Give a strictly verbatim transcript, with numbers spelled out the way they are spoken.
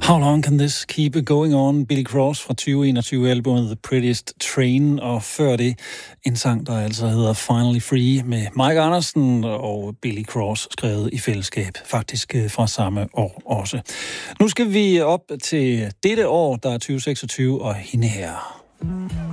How long can this keep going on? Billy Cross fra tyve enogtyve-albumet The Prettiest Train, og før det en sang, der altså hedder Finally Free med Mike Andersen og Billy Cross, skrevet i fællesskab, faktisk fra samme år også. Nu skal vi op til dette år, der er tyve seksogtyve, og hende her.